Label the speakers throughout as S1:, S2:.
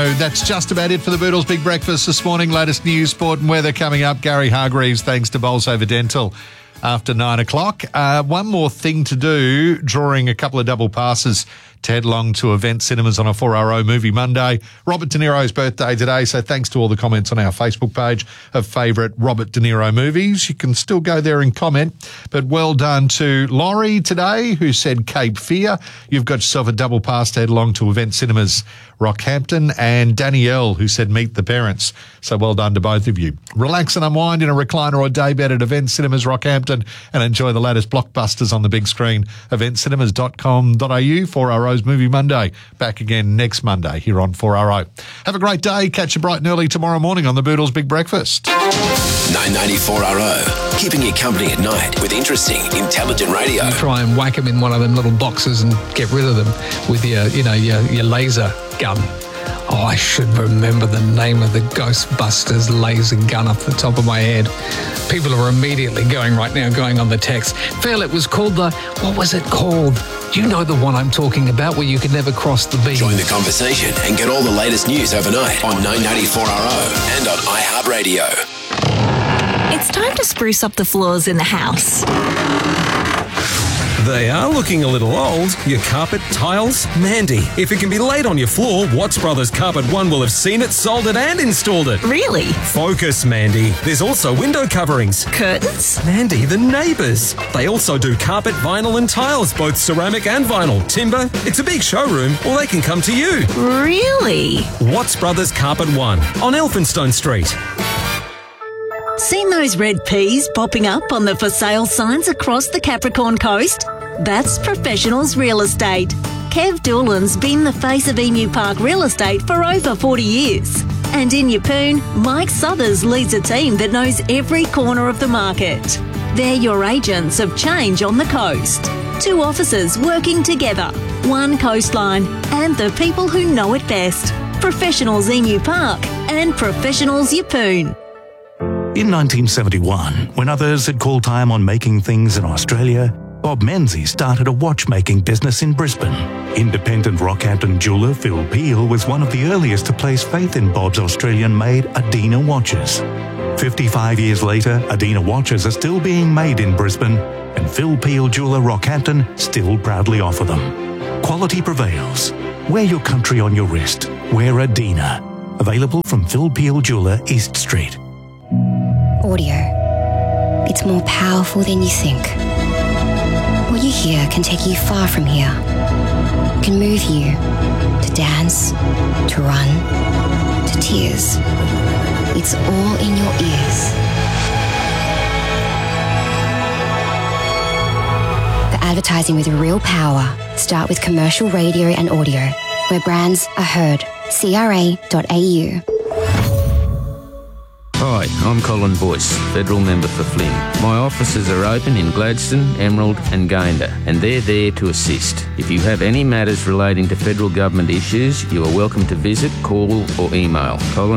S1: That's just about it for the Boodles Big Breakfast this morning. Latest news, sport and weather coming up. Gary Hargreaves, thanks to Bolsover Dental. After 9 o'clock. One more thing to do, drawing a couple of double passes to head along to Event Cinemas on a 4RO Movie Monday. Robert De Niro's birthday today, so thanks to all the comments on our Facebook page of favourite Robert De Niro movies. You can still go there and comment, but well done to Laurie today, who said Cape Fear. You've got yourself a double pass to head along to Event Cinemas Rockhampton, and Danielle, who said Meet the Parents. So well done to both of you. Relax and unwind in a recliner or daybed at Event Cinemas Rockhampton and enjoy the latest blockbusters on the big screen. Eventcinemas.com.au, 4RO's Movie Monday. Back again next Monday here on 4RO. Have a great day. Catch you bright and early tomorrow morning on the Boodles Big Breakfast.
S2: 994RO, keeping you company at night with interesting, intelligent radio.
S3: Try and whack them in one of them little boxes and get rid of them with your laser gun. Oh, I should remember the name of the Ghostbusters laser gun off the top of my head. People are immediately going on the text. Phil, it was called what was it called? You know the one I'm talking about, where you could never cross the beam.
S2: Join the conversation and get all the latest news overnight on 994RO and on iHeartRadio.
S4: It's time to spruce up the floors in the house.
S5: They are looking a little old. Your carpet, tiles, Mandy. If it can be laid on your floor, Watts Brothers Carpet One will have seen it, sold it and installed it.
S4: Really?
S5: Focus, Mandy. There's also window coverings.
S4: Curtains?
S5: Mandy, the neighbours. They also do carpet, vinyl and tiles, both ceramic and vinyl. Timber. It's a big showroom, or they can come to you.
S4: Really?
S5: Watts Brothers Carpet One on Elphinstone Street.
S6: Seen those red peas popping up on the for sale signs across the Capricorn coast? That's Professionals Real Estate. Kev Doolan's been the face of Emu Park Real Estate for over 40 years. And in Yeppoon, Mike Southers leads a team that knows every corner of the market. They're your agents of change on the coast. 2 offices working together, 1 coastline, and the people who know it best. Professionals Emu Park and Professionals Yeppoon.
S7: In 1971, when others had called time on making things in Australia, Bob Menzies started a watchmaking business in Brisbane. Independent Rockhampton jeweller Phil Peel was one of the earliest to place faith in Bob's Australian-made Adina watches. 55 years later, Adina watches are still being made in Brisbane, and Phil Peel Jeweller Rockhampton still proudly offer them. Quality prevails. Wear your country on your wrist. Wear Adina. Available from Phil Peel Jeweller, East Street.
S8: Audio. It's more powerful than you think. What you hear can take you far from here. It can move you to dance, to run, to tears. It's all in your ears. The advertising with real power. Start with commercial radio and audio, where brands are heard. CRA.au.
S9: Hi, I'm Colin Boyce, Federal Member for Flynn. My offices are open in Gladstone, Emerald and Gayndah, and they're there to assist. If you have any matters relating to federal government issues, you are welcome to visit, call or email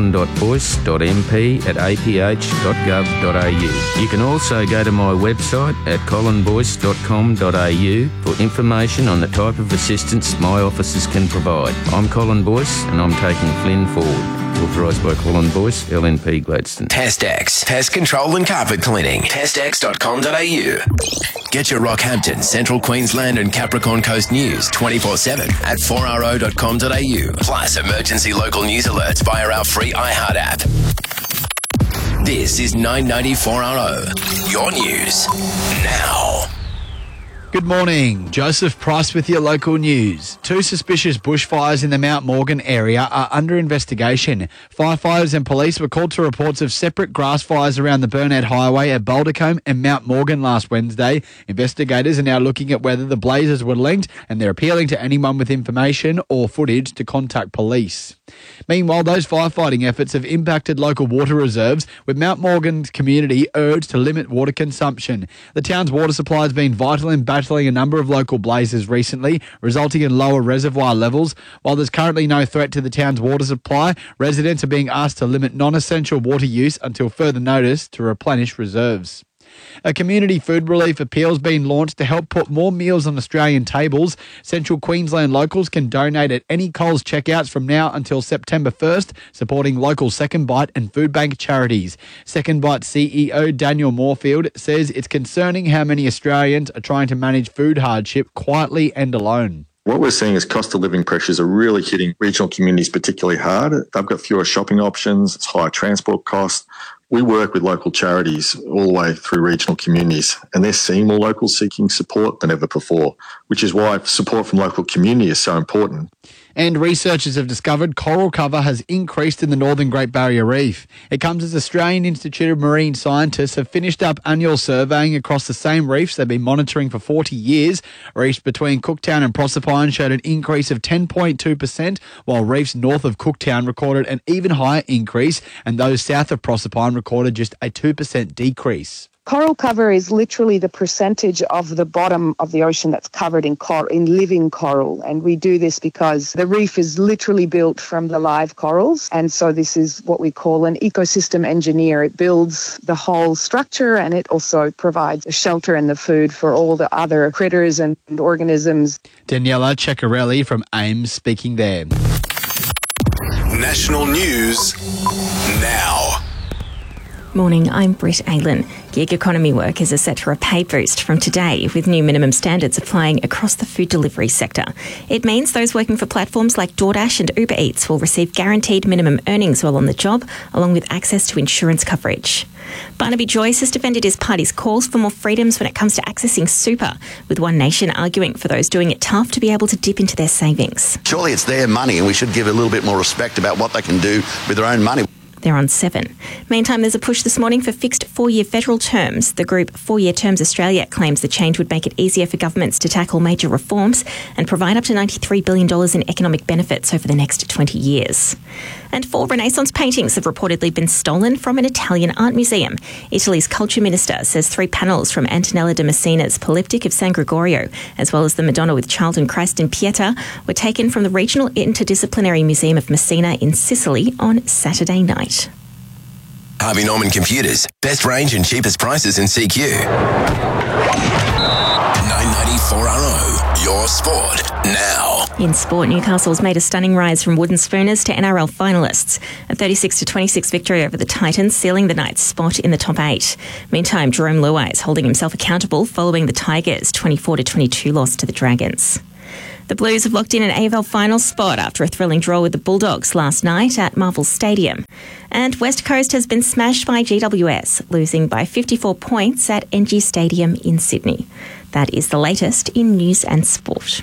S9: colin.boyce.mp@aph.gov.au. You can also go to my website at colinboyce.com.au for information on the type of assistance my offices can provide. I'm Colin Boyce and I'm taking Flynn forward. Authorised by Colin Boyce, LNP Gladstone.
S2: Testex, pest control and carpet cleaning. Testex.com.au. Get your Rockhampton, Central Queensland and Capricorn Coast news 24/7 at 4RO.com.au. Plus emergency local news alerts via our free iHeart app. This is 994RO. Your news now.
S10: Good morning. Joseph Price with your local news. 2 suspicious bushfires in the Mount Morgan area are under investigation. Firefighters and police were called to reports of separate grass fires around the Burnett Highway at Baldercombe and Mount Morgan last Wednesday. Investigators are now looking at whether the blazes were linked, and they're appealing to anyone with information or footage to contact police. Meanwhile, those firefighting efforts have impacted local water reserves, with Mount Morgan's community urged to limit water consumption. The town's water supply has been vital in battling a number of local blazes recently, resulting in lower reservoir levels. While there's currently no threat to the town's water supply, residents are being asked to limit non-essential water use until further notice to replenish reserves. A community food relief appeal has been launched to help put more meals on Australian tables. Central Queensland locals can donate at any Coles checkouts from now until September 1st, supporting local Second Bite and food bank charities. Second Bite CEO Daniel Moorfield says it's concerning how many Australians are trying to manage food hardship quietly and alone.
S11: What we're seeing is cost of living pressures are really hitting regional communities particularly hard. They've got fewer shopping options, it's higher transport costs. We work with local charities all the way through regional communities, and they're seeing more locals seeking support than ever before, which is why support from local community is so important.
S10: And researchers have discovered coral cover has increased in the northern Great Barrier Reef. It comes as Australian Institute of Marine Scientists have finished up annual surveying across the same reefs they've been monitoring for 40 years. Reefs between Cooktown and Proserpine showed an increase of 10.2%, while reefs north of Cooktown recorded an even higher increase, and those south of Proserpine recorded just a 2% decrease.
S12: Coral cover is literally the percentage of the bottom of the ocean that's covered in living coral. And we do this because the reef is literally built from the live corals. And so this is what we call an ecosystem engineer. It builds the whole structure, and it also provides a shelter and the food for all the other critters and organisms.
S10: Daniela Ceccarelli from AIMS speaking there.
S2: National news now.
S4: Morning, I'm Britt Aylan. Gig economy workers are set for a pay boost from today, with new minimum standards applying across the food delivery sector. It means those working for platforms like DoorDash and Uber Eats will receive guaranteed minimum earnings while on the job, along with access to insurance coverage. Barnaby Joyce has defended his party's calls for more freedoms when it comes to accessing super, with One Nation arguing for those doing it tough to be able to dip into their savings.
S13: Surely it's their money, and we should give a little bit more respect about what they can do with their own money.
S4: They're on 7. Meantime, there's a push this morning for fixed 4-year federal terms. The group 4 Year Terms Australia claims the change would make it easier for governments to tackle major reforms and provide up to $93 billion in economic benefits over the next 20 years. And 4 Renaissance paintings have reportedly been stolen from an Italian art museum. Italy's culture minister says 3 panels from Antonella de Messina's Polyptych of San Gregorio, as well as the Madonna with Child and Christ in Pieta, were taken from the Regional Interdisciplinary Museum of Messina in Sicily on Saturday night.
S2: Harvey Norman Computers. Best range and cheapest prices in CQ. 994RO. Your sport now.
S4: In sport, Newcastle's made a stunning rise from wooden spooners to NRL finalists. A 36-26 victory over the Titans, sealing the Knights' spot in the top 8. Meantime, Jerome Luai is holding himself accountable following the Tigers' 24-22 loss to the Dragons. The Blues have locked in an AFL final spot after a thrilling draw with the Bulldogs last night at Marvel Stadium. And West Coast has been smashed by GWS, losing by 54 points at NG Stadium in Sydney. That is the latest in news and sport.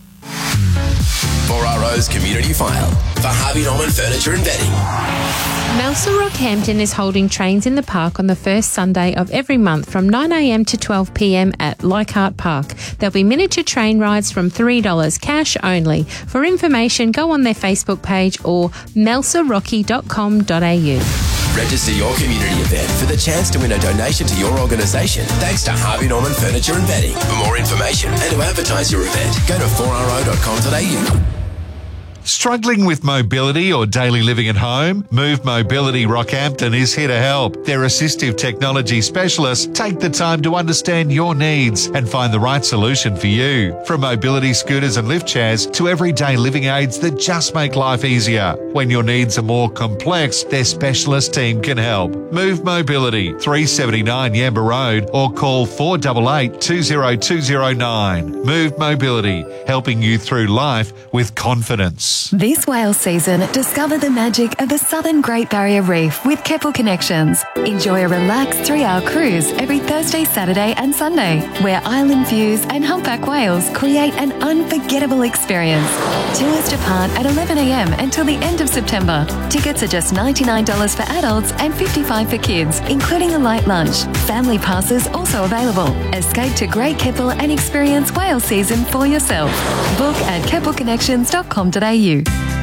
S2: 4RO's Community File for Harvey Norman Furniture and Bedding.
S14: Melsa Rockhampton is holding Trains in the Park on the first Sunday of every month from 9am to 12pm at Leichhardt Park. There'll be miniature train rides from $3 cash only. For information, go on their Facebook page or melsarocky.com.au.
S2: Register your community event for the chance to win a donation to your organisation thanks to Harvey Norman Furniture and Bedding. For more information and to advertise your event, go to 4ro.com.au.
S1: Struggling with mobility or daily living at home? Move Mobility Rockhampton is here to help. Their assistive technology specialists take the time to understand your needs and find the right solution for you. From mobility scooters and lift chairs to everyday living aids that just make life easier. When your needs are more complex, their specialist team can help. Move Mobility, 379 Yamba Road, or call 488 20209. Move Mobility, helping you through life with confidence.
S15: This whale season, discover the magic of the Southern Great Barrier Reef with Keppel Connections. Enjoy a relaxed 3-hour cruise every Thursday, Saturday and Sunday, where island views and humpback whales create an unforgettable experience. Tours depart at 11am until the end of September. Tickets are just $99 for adults and $55 for kids, including a light lunch. Family passes also available. Escape to Great Keppel and experience whale season for yourself. Book at keppelconnections.com.au.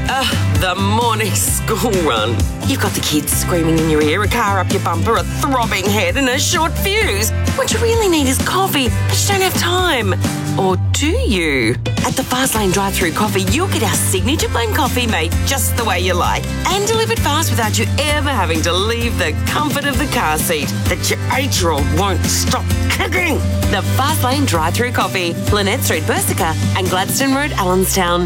S16: The morning school run. You've got the kids screaming in your ear, a car up your bumper, a throbbing head and a short fuse. What you really need is coffee, but you don't have time. Or do you? At the Fastlane drive-thru coffee, you'll get our signature blend coffee made just the way you like and delivered fast without you ever having to leave the comfort of the car seat that your 8-year-old won't stop kicking. The Fastlane drive-thru coffee, Lynette Street, Bersica and Gladstone Road, Allenstown.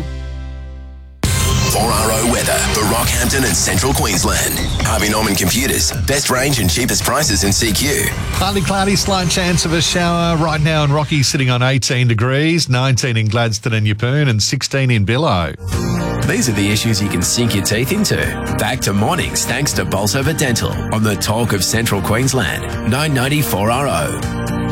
S2: 4RO weather for Rockhampton and Central Queensland. Harvey Norman Computers. Best range and cheapest prices in CQ.
S1: Partly cloudy, slight chance of a shower. Right now in Rocky sitting on 18 degrees, 19 in Gladstone and Yeppoon and 16 in Billow.
S2: These are the issues you can sink your teeth into. Back to mornings thanks to Bolsover Dental on the Talk of Central Queensland. 990 4RO.